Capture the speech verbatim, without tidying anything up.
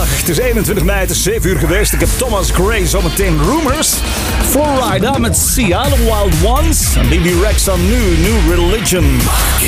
Goedemiddag, het is eenentwintig mei, het is zeven uur geweest. Ik heb Thomas Gray, zometeen Rumors. Florida met Sia, The Wild Ones. En B B Rex aan nu, New Religion.